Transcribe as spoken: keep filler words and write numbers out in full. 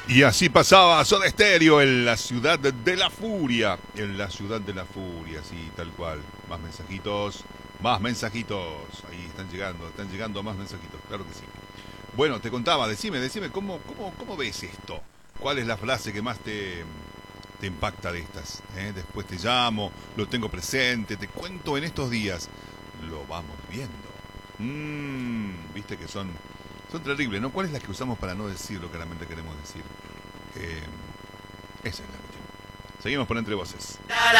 Y así pasaba Soda Stereo en la ciudad de la furia. En la ciudad de la furia, sí, tal cual. Más mensajitos, más mensajitos. Ahí están llegando, están llegando más mensajitos, claro que sí. Bueno, te contaba, decime, decime, ¿cómo, cómo, cómo ves esto? ¿Cuál es la frase que más te, te impacta de estas? ¿Eh? Después te llamo, lo tengo presente, te cuento en estos días. Lo vamos viendo. Mmm, viste que son, son terribles, ¿no? ¿Cuál es la que usamos para no decir lo que realmente queremos decir? Eh, esa es la cuestión. Seguimos por Entre Voces.